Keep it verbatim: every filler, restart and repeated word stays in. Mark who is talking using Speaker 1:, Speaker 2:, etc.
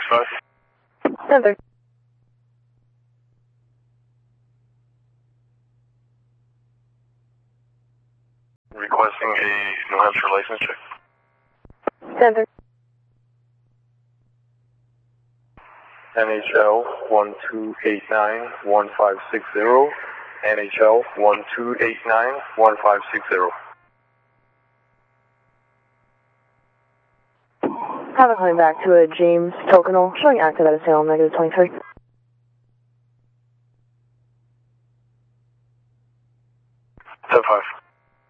Speaker 1: five.
Speaker 2: Center.
Speaker 1: Requesting a New Hampshire license check.
Speaker 2: Center.
Speaker 1: N H L one two eight nine one five six zero. N H L one two eight nine one five six zero.
Speaker 2: Have it coming back to a James Tokenal, showing active at a sale, negative twenty-three.